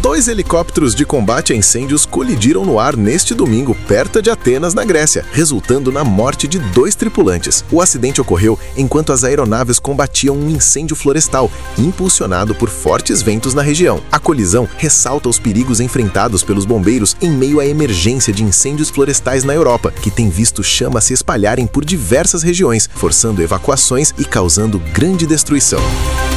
Dois helicópteros de combate a incêndios colidiram no ar neste domingo, perto de Atenas, na Grécia, resultando na morte de 2 tripulantes. O acidente ocorreu enquanto as aeronaves combatiam um incêndio florestal, impulsionado por fortes ventos na região. A colisão ressalta os perigos enfrentados pelos bombeiros em meio à emergência de incêndios florestais na Europa, que tem visto chamas se espalharem por diversas regiões, forçando evacuações e causando grande destruição.